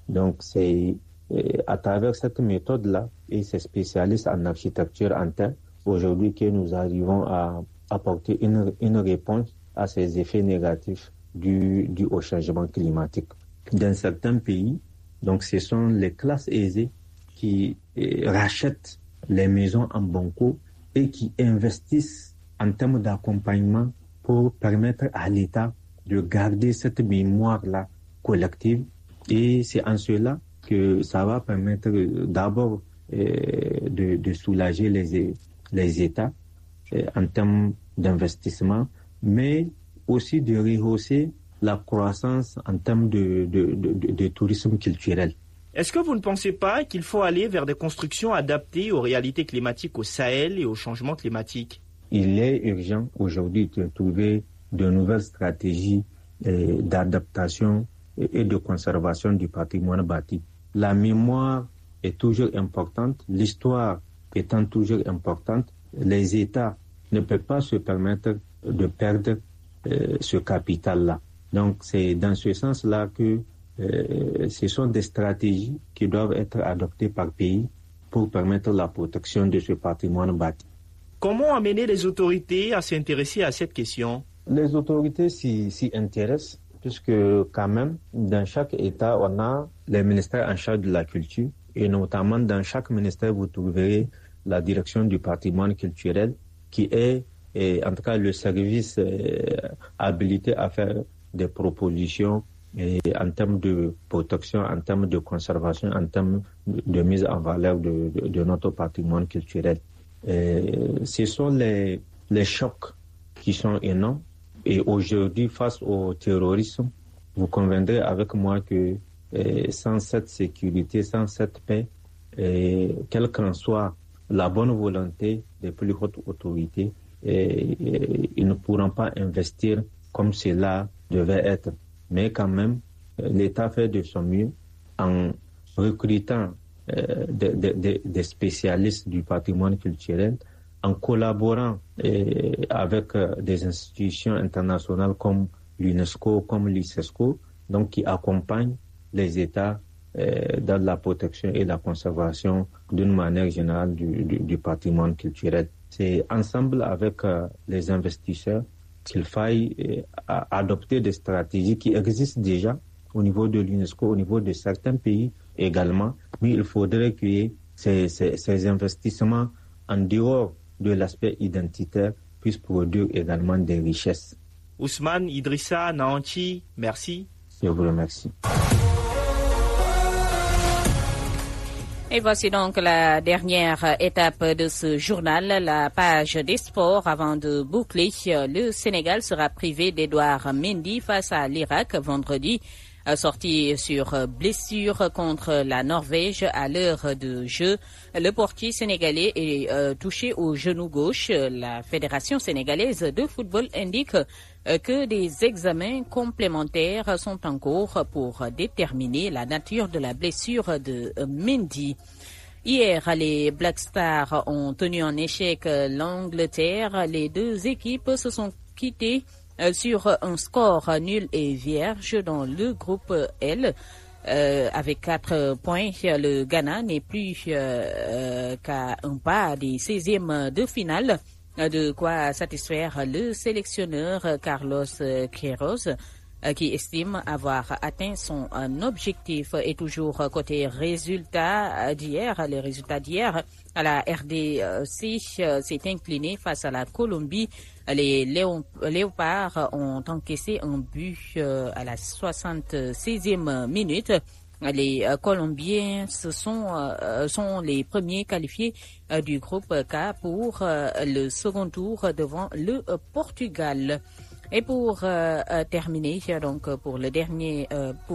Donc c'est à travers cette méthode-là et ces spécialistes en architecture interne aujourd'hui que nous arrivons à apporter une réponse à ces effets négatifs dus au changement climatique. Dans certains pays, donc ce sont les classes aisées qui rachètent les maisons en banco et qui investissent en termes d'accompagnement pour permettre à l'État de garder cette mémoire-là collective. Et c'est en cela que ça va permettre d'abord de soulager les États en termes d'investissement, mais aussi de rehausser la croissance en termes de tourisme culturel. Est-ce que vous ne pensez pas qu'il faut aller vers des constructions adaptées aux réalités climatiques au Sahel et au changement climatique? Il est urgent aujourd'hui de trouver de nouvelles stratégies d'adaptation et de conservation du patrimoine bâti. La mémoire est toujours importante, l'histoire étant toujours importante, les États ne peuvent pas se permettre de perdre ce capital-là. Donc c'est dans ce sens-là que ce sont des stratégies qui doivent être adoptées par pays pour permettre la protection de ce patrimoine bâti. Comment amener les autorités à s'intéresser à cette question? Les autorités s'y intéressent, puisque quand même, dans chaque État, on a les ministères en charge de la culture, et notamment dans chaque ministère, vous trouverez la direction du patrimoine culturel, qui est, en tout cas, le service habilité à faire des propositions en termes de protection, en termes de conservation, en termes de mise en valeur de notre patrimoine culturel. Ce sont les chocs qui sont énormes. Et aujourd'hui, face au terrorisme, vous conviendrez avec moi que sans cette sécurité, sans cette paix, quelle qu'en soit la bonne volonté des plus hautes autorités, ils ne pourront pas investir comme cela devait être. Mais quand même, l'État fait de son mieux en recrutant des spécialistes du patrimoine culturel, en collaborant avec des institutions internationales comme l'UNESCO, comme l'ICESCO, donc qui accompagnent les États dans la protection et la conservation d'une manière générale du patrimoine culturel. C'est ensemble avec les investisseurs qu'il faille adopter des stratégies qui existent déjà au niveau de l'UNESCO, au niveau de certains pays également, mais il faudrait qu'il y ait ces investissements en dehors de l'aspect identitaire puissent produire également des richesses. Ousmane Idrissa Naanchi, merci. Je vous remercie. Et voici donc la dernière étape de ce journal, la page des sports. Avant de boucler, le Sénégal sera privé d'Edouard Mendy face à l'Irak vendredi. Sorti sur blessure contre la Norvège à l'heure de jeu. Le portier sénégalais est touché au genou gauche. La Fédération sénégalaise de football indique que des examens complémentaires sont en cours pour déterminer la nature de la blessure de Mendy. Hier, les Black Stars ont tenu en échec l'Angleterre. Les deux équipes se sont quittées sur un score nul et vierge dans le groupe L. Avec 4 points, le Ghana n'est plus qu'à un pas des 16e de finale, de quoi satisfaire le sélectionneur Carlos Queiroz, qui estime avoir atteint son objectif. Et toujours côté résultats d'hier, les résultats d'hier, la RDC s'est inclinée face à la Colombie. Les Léopards ont encaissé un but à la 76e minute. Les Colombiens sont les premiers qualifiés du groupe K pour le second tour devant le Portugal. Et pour terminer, donc pour le dernier,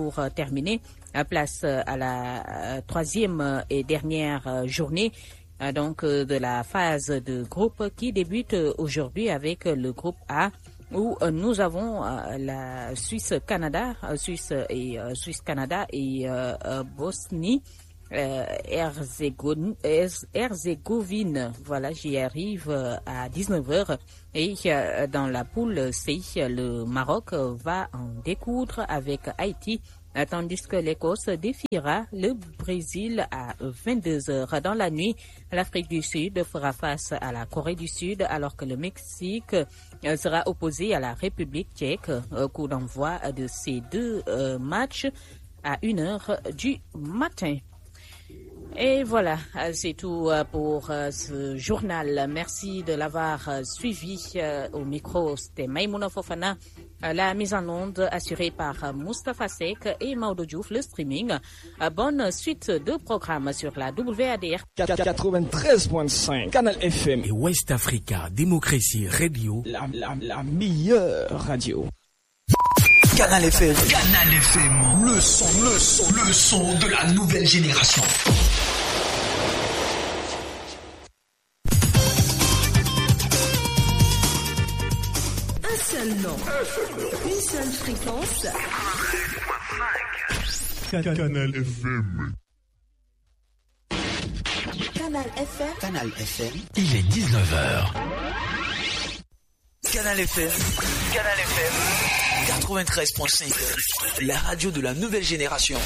place à la troisième et dernière journée. Donc de la phase de groupe qui débute aujourd'hui avec le groupe A où nous avons la Suisse-Canada et Bosnie Herzégovine. Voilà, j'y arrive à 19h. Et dans la poule C, le Maroc va en découdre avec Haïti tandis que l'Écosse défiera le Brésil à 22h. Dans la nuit, l'Afrique du Sud fera face à la Corée du Sud alors que le Mexique sera opposé à la République tchèque. Coup d'envoi de ces deux matchs à 1h du matin. Et voilà, c'est tout pour ce journal. Merci de l'avoir suivi. Au micro, c'était Maïmouna Fofana. La mise en onde assurée par Moustapha Sek et Maodo Diouf, le streaming. Bonne suite de programmes sur la WADR. 93.5 Canal FM et West Africa Démocratie Radio. La meilleure radio. Canal FM. Canal FM. Le son de la nouvelle génération. Un seul nom. Une seule fréquence. Canal FM. Canal FM. Canal FM. Il est 19h. Canal FM. Canal FM. 93.5. La radio de la nouvelle génération.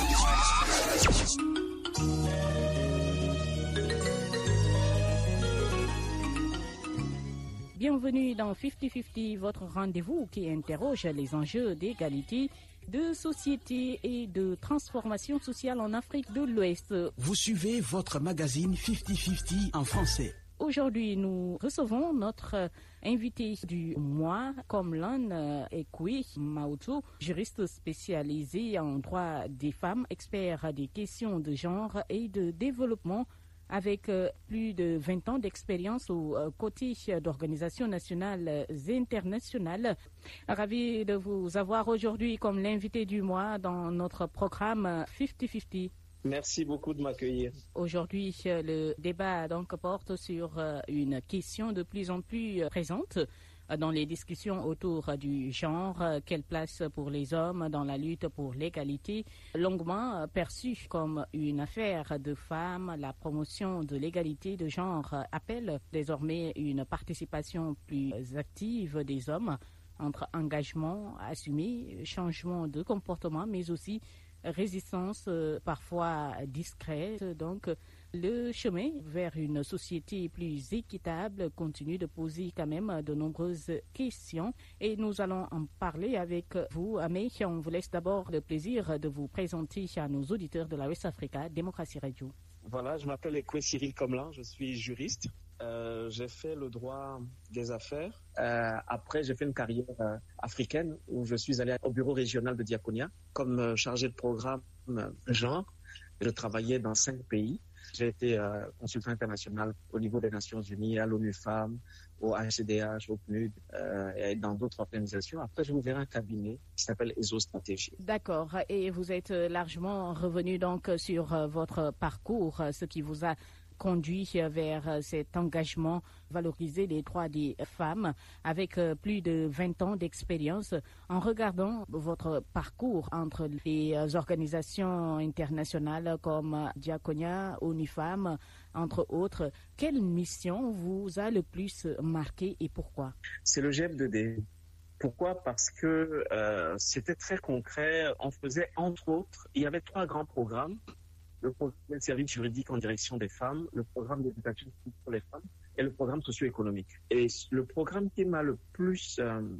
Bienvenue dans 50-50, votre rendez-vous qui interroge les enjeux d'égalité, de société et de transformation sociale en Afrique de l'Ouest. Vous suivez votre magazine 50-50 en français. Aujourd'hui, nous recevons notre invité du mois, Komlan Ekwe Maoto, juriste spécialisé en droit des femmes, expert des questions de genre et de développement, avec plus de 20 ans d'expérience aux côtés d'organisations nationales et internationales. Ravi de vous avoir aujourd'hui comme l'invité du mois dans notre programme 50-50. Merci beaucoup de m'accueillir. Aujourd'hui, le débat donc porte sur une question de plus en plus présente dans les discussions autour du genre. Quelle place pour les hommes dans la lutte pour l'égalité? Longuement perçue comme une affaire de femmes, la promotion de l'égalité de genre appelle désormais une participation plus active des hommes entre engagement assumé, changement de comportement, mais aussi résistance parfois discrète. Donc, le chemin vers une société plus équitable continue de poser quand même de nombreuses questions et nous allons en parler avec vous. Mais on vous laisse d'abord le plaisir de vous présenter à nos auditeurs de la West Africa Démocratie Radio. Voilà, je m'appelle Ekwe Cyril Komlan, je suis juriste. J'ai fait le droit des affaires. Après, j'ai fait une carrière africaine où je suis allé au bureau régional de Diakonia comme chargé de programme genre. Je travaillais dans 5 pays. J'ai été consultant international au niveau des Nations Unies, à l'ONU Femmes, au HCDH, au PNUD et dans d'autres organisations. Après, j'ai ouvert un cabinet qui s'appelle ESO Stratégie. D'accord. Et vous êtes largement revenu donc sur votre parcours, ce qui vous a conduit vers cet engagement, valoriser les droits des femmes avec plus de 20 ans d'expérience. En regardant votre parcours entre les organisations internationales comme Diakonia, ONU Femmes, entre autres, quelle mission vous a le plus marqué et pourquoi? C'est le GF2D. Pourquoi? Parce que c'était très concret. On faisait, entre autres, il y avait 3 grands programmes. Le programme de service juridique en direction des femmes, le programme d'éducation pour les femmes et le programme socio-économique. Et le programme qui m'a le plus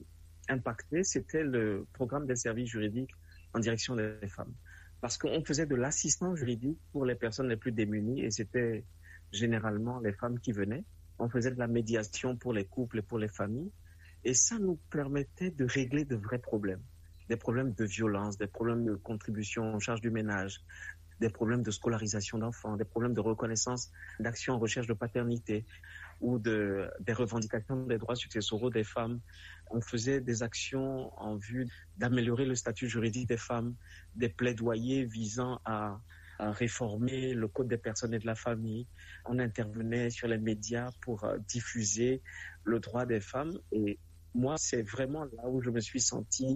impacté, c'était le programme des services juridiques en direction des femmes. Parce qu'on faisait de l'assistance juridique pour les personnes les plus démunies et c'était généralement les femmes qui venaient. On faisait de la médiation pour les couples et pour les familles. Et ça nous permettait de régler de vrais problèmes. Des problèmes de violence, des problèmes de contribution en charge du ménage, des problèmes de scolarisation d'enfants, des problèmes de reconnaissance d'action en recherche de paternité ou des revendications des droits successoraux des femmes. On faisait des actions en vue d'améliorer le statut juridique des femmes, des plaidoyers visant à réformer le code des personnes et de la famille. On intervenait sur les médias pour diffuser le droit des femmes et moi, c'est vraiment là où je me suis senti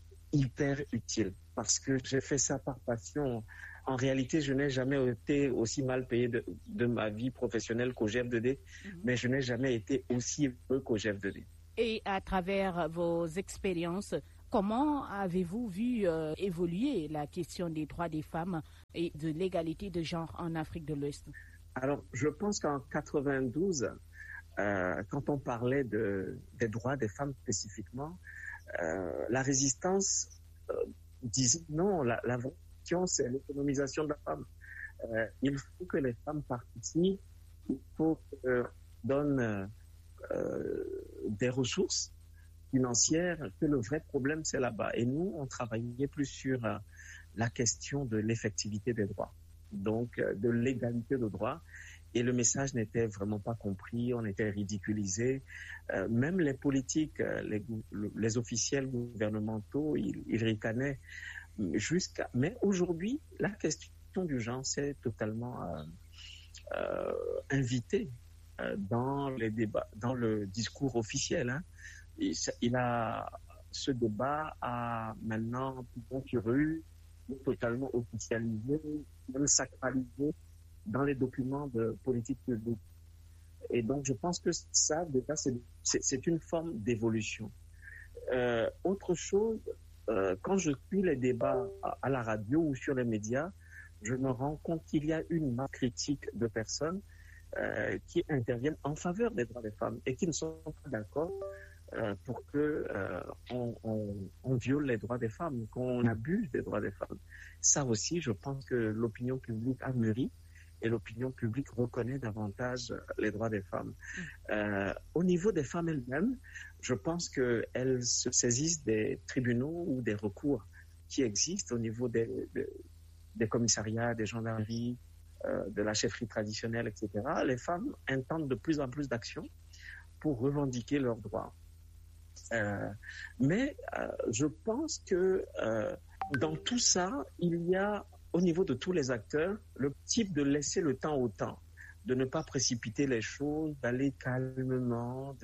hyper utile parce que j'ai fait ça par passion. En réalité, je n'ai jamais été aussi mal payé de ma vie professionnelle qu'au GF2D, mais je n'ai jamais été aussi heureux qu'au GF2D. Et à travers vos expériences, comment avez-vous vu évoluer la question des droits des femmes et de l'égalité de genre en Afrique de l'Ouest? Alors, je pense qu'en 92, quand on parlait des droits des femmes spécifiquement, la résistance disait non, la question c'est l'économisation de la femme. Il faut que les femmes participent, il faut qu'elles donnent des ressources financières, que le vrai problème c'est là-bas. Et nous, on travaillait plus sur la question de l'effectivité des droits, donc de l'égalité de droits. Et le message n'était vraiment pas compris, on était ridiculisés. Même les politiques, les officiels gouvernementaux, ils ricanaient jusqu'à... Mais aujourd'hui, la question du genre s'est totalement invitée dans les débats, dans le discours officiel. Hein. Ce débat a maintenant totalement officialisé, même sacralisé dans les documents de politique publique. Et donc, je pense que ça, déjà, c'est une forme d'évolution. Autre chose, quand je suis les débats à la radio ou sur les médias, je me rends compte qu'il y a une masse critique de personnes qui interviennent en faveur des droits des femmes et qui ne sont pas d'accord pour que on viole les droits des femmes, qu'on abuse des droits des femmes. Ça aussi, je pense que l'opinion publique a mûri et l'opinion publique reconnaît davantage les droits des femmes. Au niveau des femmes elles-mêmes, je pense qu'elles se saisissent des tribunaux ou des recours qui existent au niveau des commissariats, des gendarmeries, de la chefferie traditionnelle, etc. Les femmes intentent de plus en plus d'actions pour revendiquer leurs droits. Mais je pense que dans tout ça, il y a au niveau de tous les acteurs le type de laisser le temps au temps, de ne pas précipiter les choses, d'aller calmement.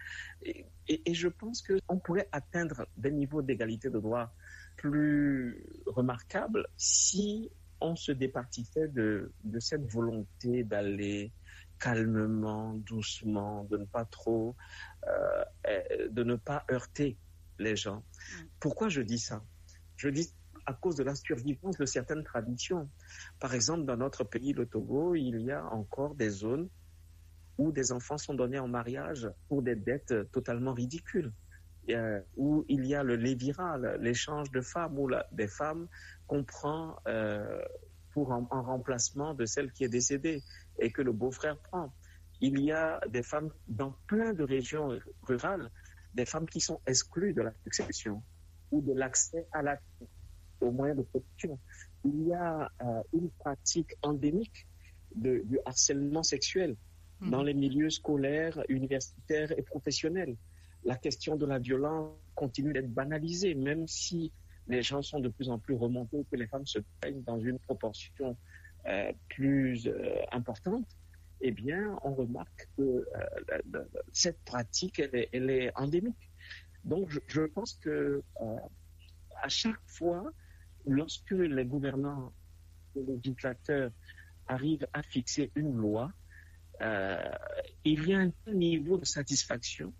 Et je pense qu'on pourrait atteindre des niveaux d'égalité de droits plus remarquables si on se départissait de cette volonté d'aller calmement, doucement, de ne pas trop, de ne pas heurter les gens. Pourquoi je dis ça? Je dis à cause de la survivance de certaines traditions. Par exemple, dans notre pays, le Togo, il y a encore des zones où des enfants sont donnés en mariage pour des dettes totalement ridicules. Où il y a le lévira, l'échange de femmes, où des femmes qu'on prend en remplacement de celle qui est décédée et que le beau-frère prend. Il y a des femmes dans plein de régions rurales, des femmes qui sont exclues de la succession ou de l'accès aux moyens de protection. Il y a une pratique endémique du harcèlement sexuel dans les milieux scolaires, universitaires et professionnels. La question de la violence continue d'être banalisée, même si les gens sont de plus en plus remontés, que les femmes se plaignent dans une proportion plus importante. Eh bien, on remarque que cette pratique, elle est endémique. Donc, je pense que à chaque fois, lorsque les gouvernants, les législateurs arrivent à fixer une loi, il y a un niveau de satisfaction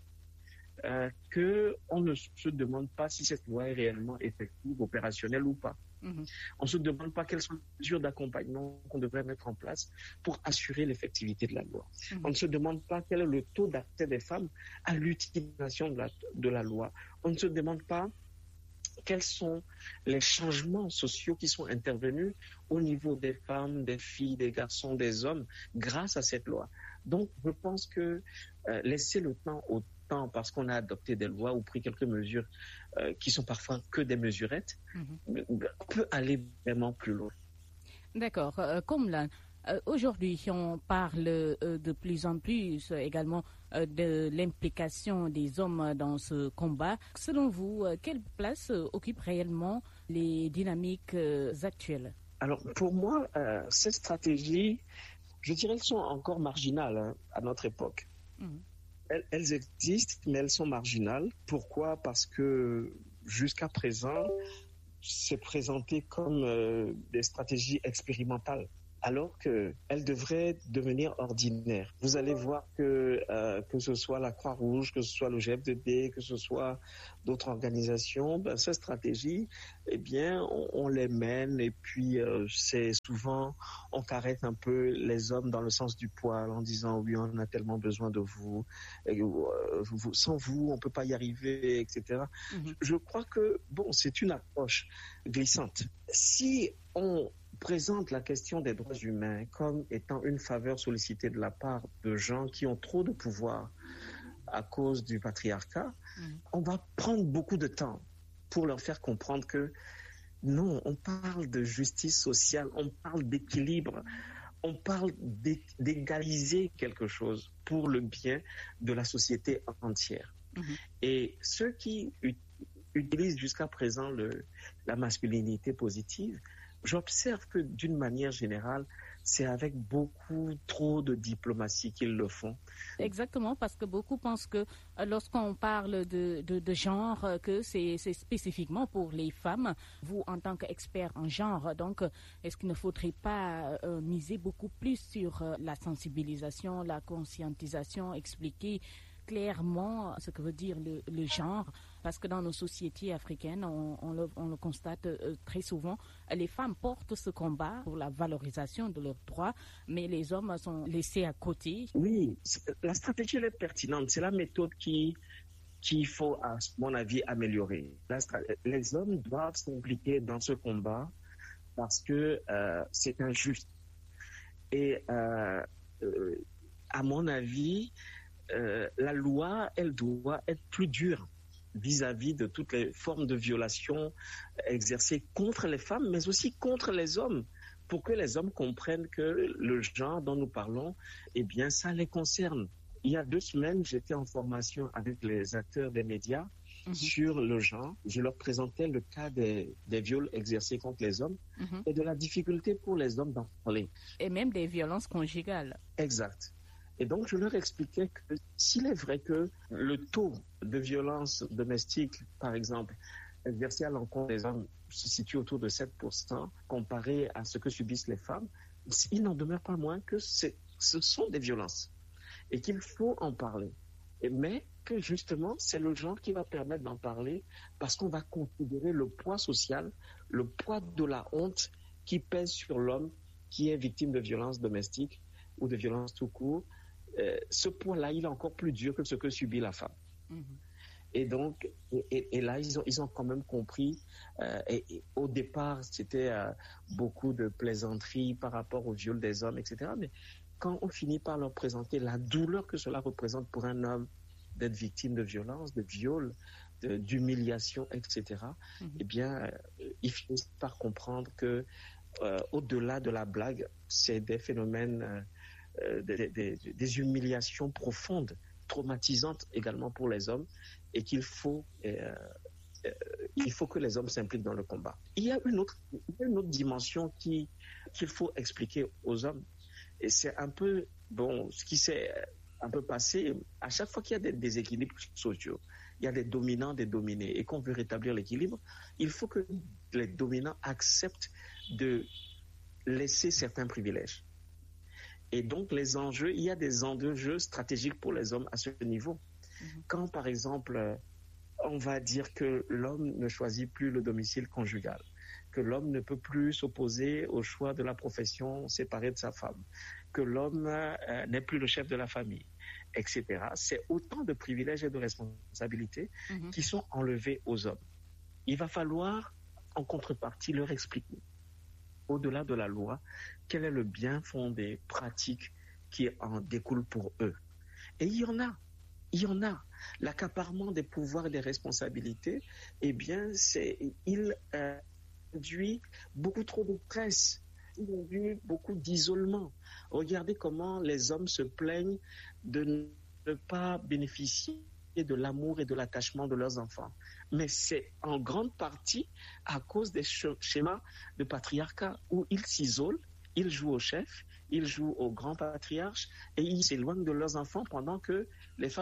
qu'on ne se demande pas si cette loi est réellement effective, opérationnelle ou pas. On ne se demande pas quelles sont les mesures d'accompagnement qu'on devrait mettre en place pour assurer l'effectivité de la loi. On ne se demande pas quel est le taux d'accès des femmes à l'utilisation de la loi. On ne se demande pas quels sont les changements sociaux qui sont intervenus au niveau des femmes, des filles, des garçons, des hommes grâce à cette loi. Donc, je pense que laisser le temps au temps parce qu'on a adopté des lois ou pris quelques mesures qui sont parfois que des mesurettes, peut aller vraiment plus loin. D'accord. Comme là, aujourd'hui, on parle de plus en plus également de l'implication des hommes dans ce combat. Selon vous, quelle place occupent réellement les dynamiques actuelles? Alors, pour moi, ces stratégies, je dirais, elles sont encore marginales à notre époque. Elles existent, mais elles sont marginales. Pourquoi? Parce que jusqu'à présent, c'est présenté comme des stratégies expérimentales. alors qu'elle devrait devenir ordinaire. Vous allez voir que ce soit la Croix-Rouge, que ce soit le GFDB, que ce soit d'autres organisations, ces stratégies, eh bien, on les mène et puis c'est souvent, on caresse un peu les hommes dans le sens du poil en disant oui, on a tellement besoin de vous, sans vous, on peut pas y arriver, etc. Je crois que, bon, c'est une approche glissante. Si on présente la question des droits humains comme étant une faveur sollicitée de la part de gens qui ont trop de pouvoir à cause du patriarcat, on va prendre beaucoup de temps pour leur faire comprendre que non, on parle de justice sociale, on parle d'équilibre, on parle d'égaliser quelque chose pour le bien de la société entière. Et ceux qui utilisent jusqu'à présent la masculinité positive, j'observe que d'une manière générale, c'est avec beaucoup trop de diplomatie qu'ils le font. Exactement, parce que beaucoup pensent que lorsqu'on parle de genre, que c'est spécifiquement pour les femmes. Vous, en tant qu'expert en genre, donc, est-ce qu'il ne faudrait pas miser beaucoup plus sur la sensibilisation, la conscientisation, expliquer clairement ce que veut dire le genre, parce que dans nos sociétés africaines, on le constate très souvent, les femmes portent ce combat pour la valorisation de leurs droits, mais les hommes sont laissés à côté. Oui, la stratégie elle est pertinente, c'est la méthode qu'il faut, à mon avis, améliorer. Les hommes doivent s'impliquer dans ce combat parce que c'est injuste. Et à mon avis, la loi, elle doit être plus dure vis-à-vis de toutes les formes de violation exercées contre les femmes, mais aussi contre les hommes, pour que les hommes comprennent que le genre dont nous parlons, eh bien, ça les concerne. Il y a 2 semaines, j'étais en formation avec les acteurs des médias sur le genre. Je leur présentais le cas des viols exercés contre les hommes et de la difficulté pour les hommes d'en parler. Et même des violences conjugales. Exact. Et donc, je leur expliquais que s'il est vrai que le taux de violence domestique, par exemple, exercé à l'encontre des hommes se situe autour de 7% comparé à ce que subissent les femmes, il n'en demeure pas moins que ce sont des violences et qu'il faut en parler. Mais que justement, c'est le genre qui va permettre d'en parler parce qu'on va considérer le poids social, le poids de la honte qui pèse sur l'homme qui est victime de violences domestiques ou de violences tout court. Ce poids-là, il est encore plus dur que ce que subit la femme. Et donc, et là, ils ont quand même compris. Et au départ, c'était beaucoup de plaisanteries par rapport au viol des hommes, etc. Mais quand on finit par leur présenter la douleur que cela représente pour un homme d'être victime de violence, de viol, d'humiliation, etc., eh bien, ils finissent par comprendre que au-delà de la blague, c'est des phénomènes des humiliations profondes, traumatisantes également pour les hommes, et qu'il faut que les hommes s'impliquent dans le combat. Il y a une autre dimension qu'il faut expliquer aux hommes, et c'est un peu ce qui s'est un peu passé. À chaque fois qu'il y a des déséquilibres sociaux, il y a des dominants, des dominés, et qu'on veut rétablir l'équilibre, il faut que les dominants acceptent de laisser certains privilèges. Et donc, il y a des enjeux stratégiques pour les hommes à ce niveau. Quand, par exemple, on va dire que l'homme ne choisit plus le domicile conjugal, que l'homme ne peut plus s'opposer au choix de la profession séparée de sa femme, que l'homme n'est plus le chef de la famille, etc. C'est autant de privilèges et de responsabilités qui sont enlevés aux hommes. Il va falloir, en contrepartie, leur expliquer, au-delà de la loi, quel est le bien fondé pratique qui en découle pour eux. Et il y en a. L'accaparement des pouvoirs et des responsabilités, eh bien, il induit beaucoup trop de stress, il induit beaucoup d'isolement. Regardez comment les hommes se plaignent de ne pas bénéficier de l'amour et de l'attachement de leurs enfants. Mais c'est en grande partie à cause des schémas de patriarcat où ils s'isolent, ils jouent au chef, ils jouent au grand patriarche et ils s'éloignent de leurs enfants pendant que les femmes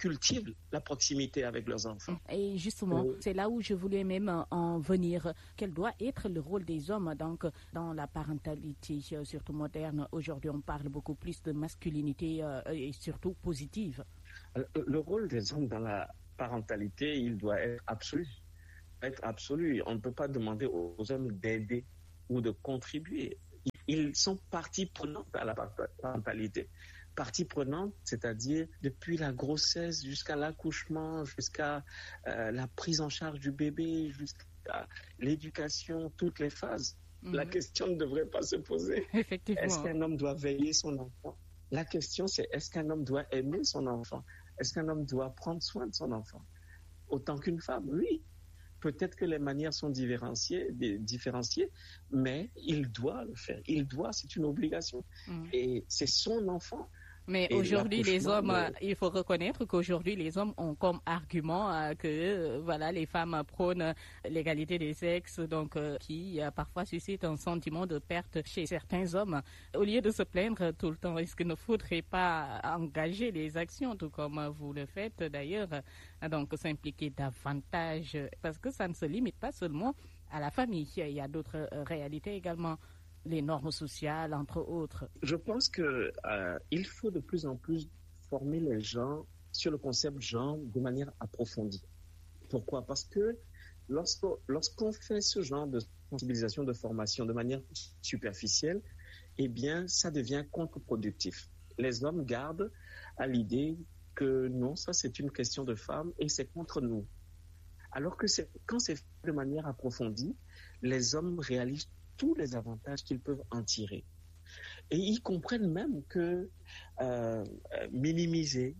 cultivent la proximité avec leurs enfants. Et justement, c'est là où je voulais même en venir. Quel doit être le rôle des hommes donc, dans la parentalité, surtout moderne? Aujourd'hui, on parle beaucoup plus de masculinité et surtout positive. Le rôle des hommes dans la parentalité, il doit être absolu. On ne peut pas demander aux hommes d'aider ou de contribuer. Ils sont partie prenante à la parentalité. Partie prenante, c'est-à-dire depuis la grossesse jusqu'à l'accouchement, jusqu'à la prise en charge du bébé, jusqu'à l'éducation, toutes les phases. La question ne devrait pas se poser. Effectivement. Est-ce qu'un homme doit veiller son enfant? La question, c'est est-ce qu'un homme doit aimer son enfant? Est-ce qu'un homme doit prendre soin de son enfant? Autant qu'une femme, oui. Peut-être que les manières sont différenciées, mais il doit le faire. Il doit, c'est une obligation. Et c'est son enfant. Mais aujourd'hui, les hommes, il faut reconnaître qu'aujourd'hui, les hommes ont comme argument que voilà, les femmes prônent l'égalité des sexes, donc qui parfois suscite un sentiment de perte chez certains hommes. Au lieu de se plaindre tout le temps, est-ce qu'il ne faudrait pas engager les actions, tout comme vous le faites d'ailleurs, donc s'impliquer davantage, parce que ça ne se limite pas seulement à la famille, il y a d'autres réalités également. Les normes sociales, entre autres. Je pense que il faut de plus en plus former les gens sur le concept genre de manière approfondie. Pourquoi? Parce que lorsqu'on fait ce genre de sensibilisation, de formation de manière superficielle, eh bien, ça devient contre-productif. Les hommes gardent à l'idée que non, ça c'est une question de femmes et c'est contre nous. Alors que quand c'est fait de manière approfondie, les hommes réalisent tous les avantages qu'ils peuvent en tirer. Et ils comprennent même que minimiser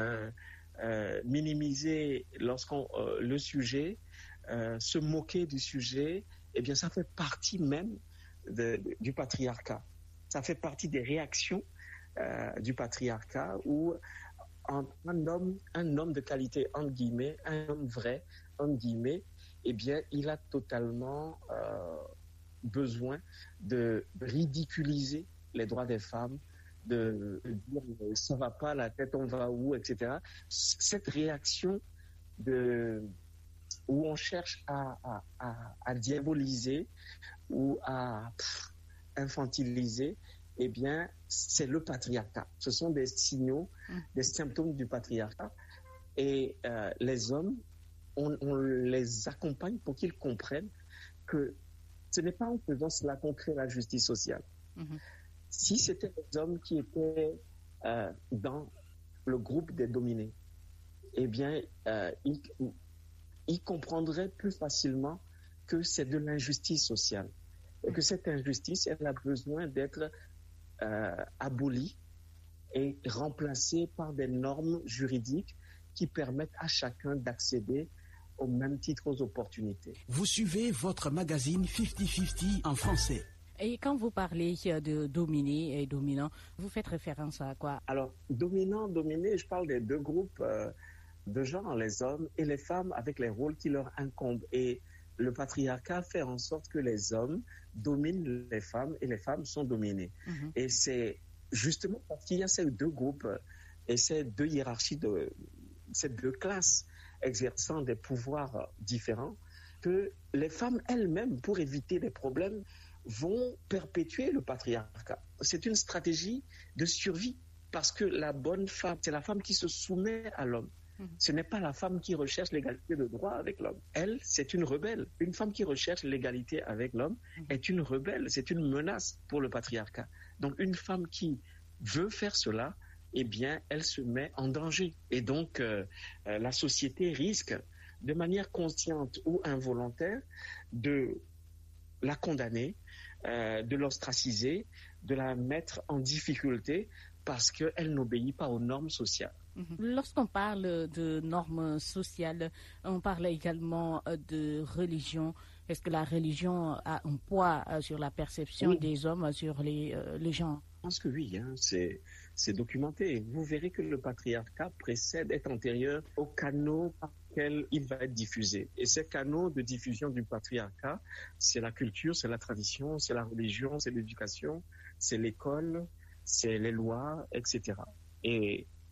lorsqu'on le sujet, se moquer du sujet, eh bien ça fait partie même du patriarcat. Ça fait partie des réactions du patriarcat où un homme de qualité, entre guillemets, un homme vrai, entre guillemets, eh bien il a totalement besoin de ridiculiser les droits des femmes, de dire ça va pas, la tête on va où, etc. Cette réaction où on cherche à diaboliser ou à infantiliser, eh bien c'est le patriarcat. Ce sont des signaux, des symptômes du patriarcat. Et les hommes, on les accompagne pour qu'ils comprennent que ce n'est pas en faisant cela qu'on crée la justice sociale. Si c'était les hommes qui étaient dans le groupe des dominés, eh bien, ils comprendraient plus facilement que c'est de l'injustice sociale. Et que cette injustice, elle a besoin d'être abolie et remplacée par des normes juridiques qui permettent à chacun d'accéder au même titre aux opportunités. Vous suivez votre magazine 50-50 en français. Et quand vous parlez de dominé et dominant, vous faites référence à quoi? Alors, dominant, dominé, je parle des deux groupes de gens, les hommes et les femmes, avec les rôles qui leur incombent. Et le patriarcat fait en sorte que les hommes dominent les femmes et les femmes sont dominées. Et c'est justement parce qu'il y a ces deux groupes et ces deux hiérarchies, ces deux classes exerçant des pouvoirs différents, que les femmes elles-mêmes, pour éviter des problèmes, vont perpétuer le patriarcat. C'est une stratégie de survie, parce que la bonne femme, c'est la femme qui se soumet à l'homme. Ce n'est pas la femme qui recherche l'égalité de droit avec l'homme. Elle, c'est une rebelle. Une femme qui recherche l'égalité avec l'homme est une rebelle, c'est une menace pour le patriarcat. Donc une femme qui veut faire cela, eh bien, elle se met en danger. Et donc, la société risque, de manière consciente ou involontaire, de la condamner, de l'ostraciser, de la mettre en difficulté parce qu'elle n'obéit pas aux normes sociales. Lorsqu'on parle de normes sociales, on parle également de religion. Est-ce que la religion a un poids sur la perception des hommes, sur les gens? Je pense que oui, c'est documenté. Vous verrez que le patriarcat est antérieur aux canaux par lesquels il va être diffusé. Et ces canaux de diffusion du patriarcat, c'est la culture, c'est la tradition, c'est la religion, c'est l'éducation, c'est l'école, c'est les lois, etc. Et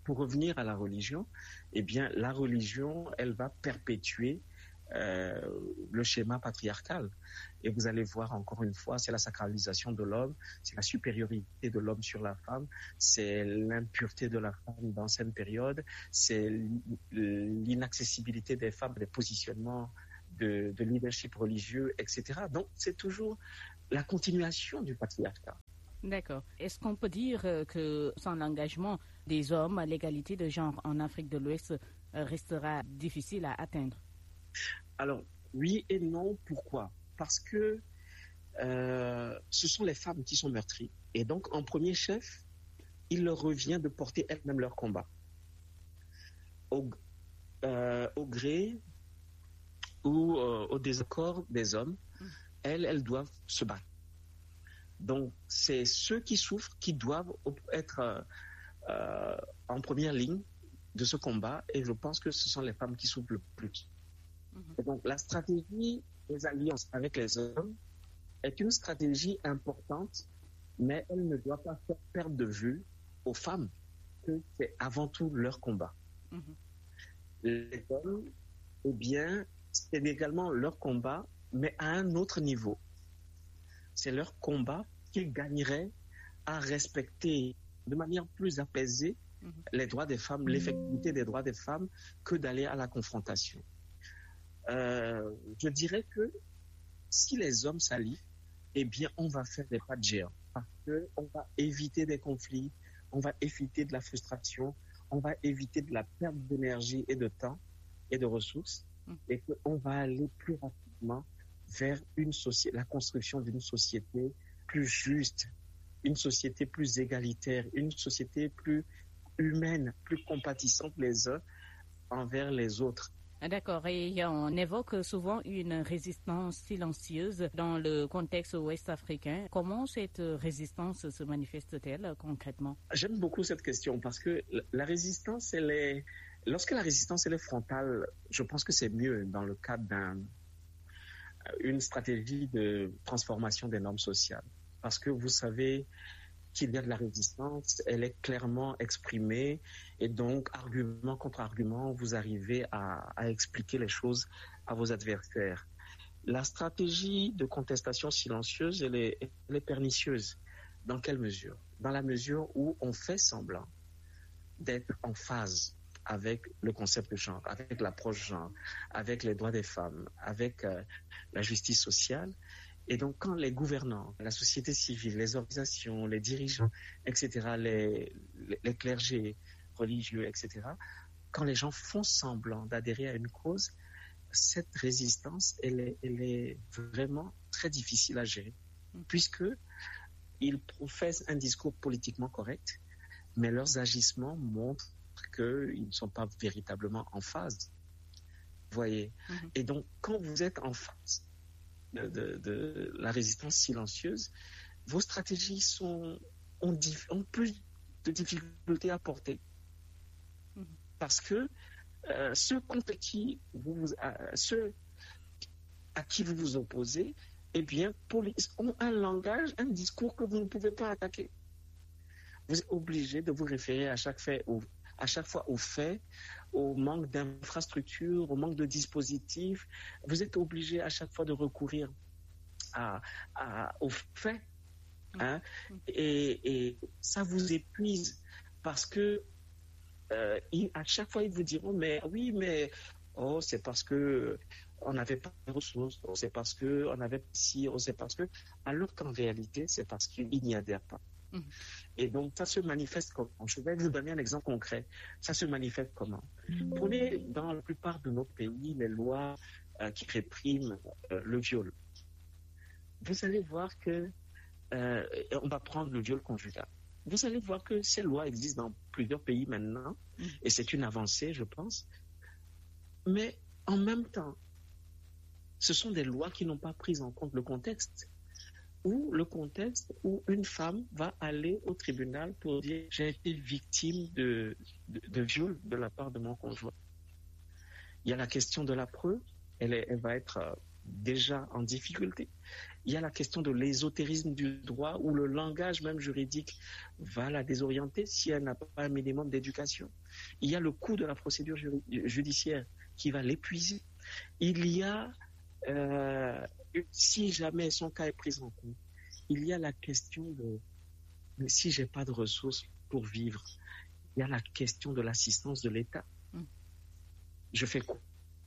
pour revenir à la religion, eh bien, la religion, elle va perpétuer le schéma patriarcal. Et vous allez voir encore une fois, c'est la sacralisation de l'homme, c'est la supériorité de l'homme sur la femme, c'est l'impureté de la femme dans cette période, c'est l'inaccessibilité des femmes, des positionnements de leadership religieux, etc. Donc, c'est toujours la continuation du patriarcat. D'accord. Est-ce qu'on peut dire que sans l'engagement des hommes, l'égalité de genre en Afrique de l'Ouest restera difficile à atteindre? Alors, oui et non. Pourquoi? Parce que ce sont les femmes qui sont meurtries. Et donc, en premier chef, il leur revient de porter elles-mêmes leur combat. Au gré ou au désaccord des hommes, elles doivent se battre. Donc, c'est ceux qui souffrent qui doivent être en première ligne de ce combat. Et je pense que ce sont les femmes qui souffrent le plus. Et donc, la stratégie des alliances avec les hommes est une stratégie importante, mais elle ne doit pas faire perdre de vue aux femmes que c'est avant tout leur combat. Les hommes, eh bien, c'est également leur combat, mais à un autre niveau. C'est leur combat qu'ils gagneraient à respecter de manière plus apaisée les droits des femmes, l'effectivité des droits des femmes, que d'aller à la confrontation. Je dirais que si les hommes s'allient, eh bien, on va faire des pas de géant. Parce qu'on va éviter des conflits, on va éviter de la frustration, on va éviter de la perte d'énergie et de temps et de ressources, et qu'on va aller plus rapidement vers la construction d'une société plus juste, une société plus égalitaire, une société plus humaine, plus compatissante les uns envers les autres. D'accord, et on évoque souvent une résistance silencieuse dans le contexte ouest-africain. Comment cette résistance se manifeste-t-elle concrètement? J'aime beaucoup cette question parce que la résistance, lorsque la résistance est frontale, je pense que c'est mieux dans le cadre d'une stratégie de transformation des normes sociales. Parce que vous savez qu'il y a de la résistance, elle est clairement exprimée et donc, argument contre argument, vous arrivez à expliquer les choses à vos adversaires. La stratégie de contestation silencieuse, elle est pernicieuse. Dans quelle mesure? Dans la mesure où on fait semblant d'être en phase avec le concept de genre, avec l'approche genre, avec les droits des femmes, avec la justice sociale. Et donc, quand les gouvernants, la société civile, les organisations, les dirigeants, etc., les clergés religieux, etc., quand les gens font semblant d'adhérer à une cause, cette résistance, elle est vraiment très difficile à gérer, puisque ils professent un discours politiquement correct, mais leurs agissements montrent qu'ils ne sont pas véritablement en phase. Vous voyez? Et donc, quand vous êtes en phase de la résistance silencieuse, vos stratégies ont plus de difficultés à porter. Parce que ceux à qui vous vous opposez, eh bien, ont un langage, un discours que vous ne pouvez pas attaquer. Vous êtes obligé de vous référer à chaque fois aux faits, au manque d'infrastructures, au manque de dispositifs. Vous êtes obligé à chaque fois de recourir aux faits. Hein? Et ça vous épuise parce que à chaque fois, ils vous diront, mais oui, mais c'est parce que on n'avait pas de ressources, c'est parce qu'on avait ci, c'est parce que... Alors qu'en réalité, c'est parce qu'ils n'y adhèrent pas. Et donc, ça se manifeste comment? Je vais vous donner un exemple concret. Ça se manifeste comment? Prenez dans la plupart de nos pays les lois qui répriment le viol. Vous allez voir que on va prendre le viol conjugal. Vous allez voir que ces lois existent dans plusieurs pays maintenant, et c'est une avancée, je pense. Mais en même temps, ce sont des lois qui n'ont pas pris en compte le contexte. Ou le contexte où une femme va aller au tribunal pour dire « j'ai été victime de viol de la part de mon conjoint ». Il y a la question de la preuve, elle va être déjà en difficulté. Il y a la question de l'ésotérisme du droit où le langage même juridique va la désorienter si elle n'a pas un minimum d'éducation. Il y a le coût de la procédure judiciaire qui va l'épuiser. Il y a, si jamais son cas est pris en compte, il y a la question de si j'ai pas de ressources pour vivre, il y a la question de l'assistance de l'État. Je fais quoi?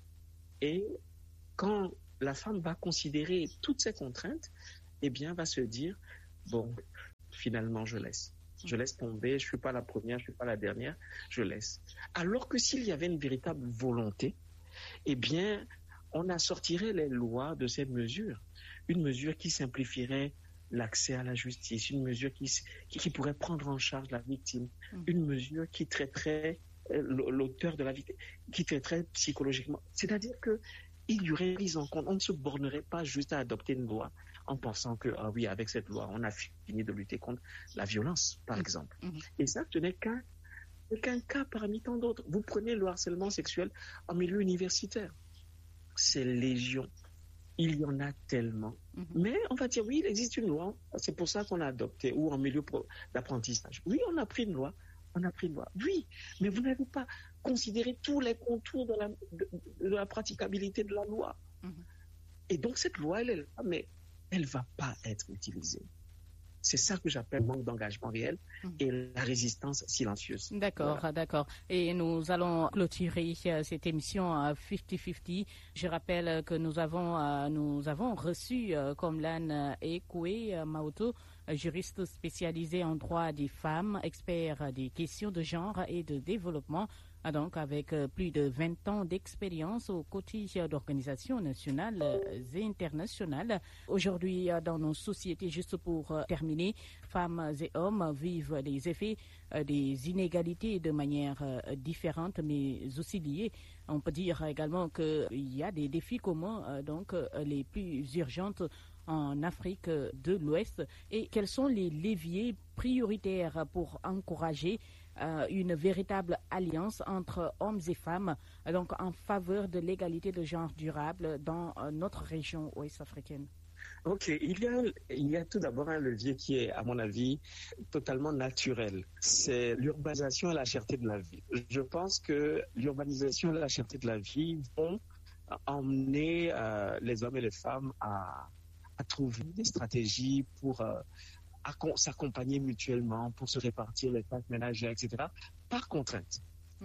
Et quand la femme va considérer toutes ces contraintes, eh bien, va se dire, bon, finalement, je laisse. Je laisse tomber, je suis pas la première, je suis pas la dernière, je laisse. Alors que s'il y avait une véritable volonté, eh bien, on assortirait les lois de cette mesure. Une mesure qui simplifierait l'accès à la justice, une mesure qui pourrait prendre en charge la victime, une mesure qui traiterait l'auteur de la victime, qui traiterait psychologiquement. C'est-à-dire que il y aurait prise en compte. On ne se bornerait pas juste à adopter une loi en pensant que, ah oui, avec cette loi, on a fini de lutter contre la violence, par exemple. Et ça, ce n'est qu'un cas parmi tant d'autres. Vous prenez le harcèlement sexuel en milieu universitaire. C'est légion. Il y en a tellement. Mais on va dire, oui, il existe une loi. C'est pour ça qu'on a adopté, ou en milieu d'apprentissage. Oui, on a pris une loi. Oui, mais vous n'avez pas considéré tous les contours de la praticabilité de la loi. Et donc cette loi, elle est là, mais elle ne va pas être utilisée. C'est ça que j'appelle manque d'engagement réel et la résistance silencieuse. D'accord, voilà. D'accord. Et nous allons clôturer cette émission 50-50. Je rappelle que nous avons reçu Komlan Ekwe Maoto, juriste spécialisé en droit des femmes, expert des questions de genre et de développement, donc avec plus de 20 ans d'expérience aux côtés d'organisations nationales et internationales. Aujourd'hui, dans nos sociétés, juste pour terminer, femmes et hommes vivent les effets des inégalités de manière différente, mais aussi liées. On peut dire également qu'il y a des défis communs, donc les plus urgentes en Afrique de l'Ouest. Et quels sont les leviers prioritaires pour encourager une véritable alliance entre hommes et femmes, donc en faveur de l'égalité de genre durable dans notre région ouest-africaine? Ok, il y a tout d'abord un levier qui est, à mon avis, totalement naturel. C'est l'urbanisation et la cherté de la vie. Je pense que l'urbanisation et la cherté de la vie vont emmener les hommes et les femmes à trouver des stratégies pour s'accompagner mutuellement, pour se répartir les tâches ménagères, etc., par contrainte.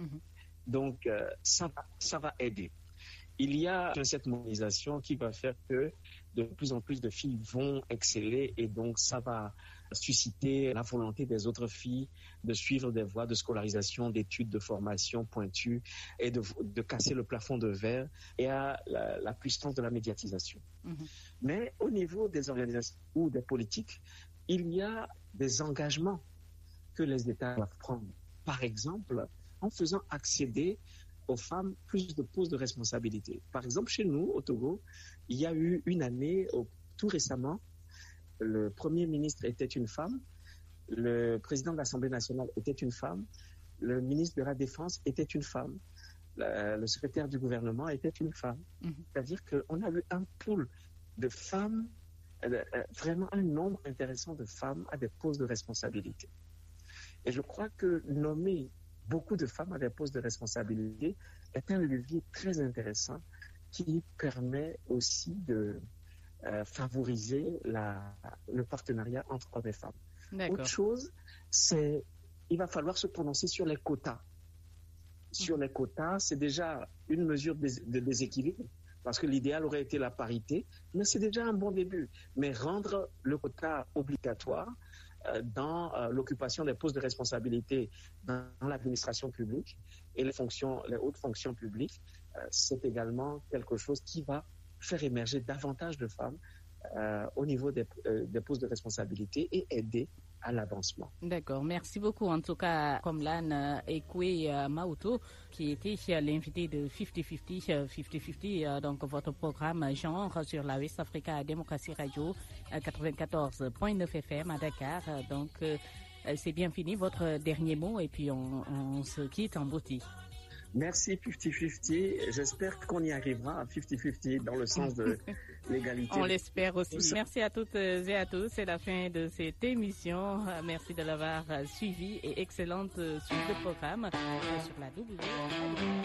Donc, ça va aider. Il y a cette mobilisation qui va faire que de plus en plus de filles vont exceller et donc ça va susciter la volonté des autres filles de suivre des voies de scolarisation, d'études, de formation pointues et de casser le plafond de verre et à la puissance de la médiatisation. Mais au niveau des organisations ou des politiques, il y a des engagements que les États doivent prendre. Par exemple, en faisant accéder aux femmes plus de postes de responsabilité. Par exemple, chez nous, au Togo, il y a eu une année, tout récemment, le Premier ministre était une femme, le président de l'Assemblée nationale était une femme, le ministre de la Défense était une femme, le secrétaire du gouvernement était une femme. C'est-à-dire qu'on a eu un pool de femmes, vraiment un nombre intéressant de femmes à des postes de responsabilité. Et je crois que nommer beaucoup de femmes à des postes de responsabilité est un levier très intéressant qui permet aussi de favoriser le partenariat entre hommes et femmes. Autre chose, c'est il va falloir se prononcer sur les quotas. Sur les quotas, c'est déjà une mesure de déséquilibre, parce que l'idéal aurait été la parité, mais c'est déjà un bon début. Mais rendre le quota obligatoire dans l'occupation des postes de responsabilité dans l'administration publique et les hautes fonctions publiques, c'est également quelque chose qui va faire émerger davantage de femmes au niveau des postes de responsabilité et aider à l'avancement. D'accord, merci beaucoup. En tout cas, Komlan Ekwe Maoto, qui était l'invité de 50-50, donc votre programme genre sur la West Africa Démocratie Radio 94.9 FM à Dakar. Donc, c'est bien fini, votre dernier mot, et puis on se quitte en beauté. Merci 50-50. J'espère qu'on y arrivera à 50-50 dans le sens de l'égalité. On l'espère aussi. Merci à toutes et à tous. C'est la fin de cette émission. Merci de l'avoir suivi et excellente suite de programme sur la double.